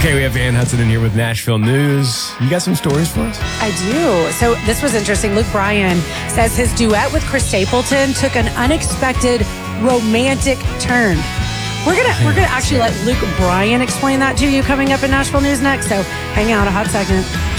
Okay, we have Ann Hudson in here with Nashville News. You got some stories for us? I do. So this was interesting. Luke Bryan says his duet with Chris Stapleton took an unexpected romantic turn. We're gonna actually let Luke Bryan explain that to you coming up in Nashville News next. So hang out a hot second.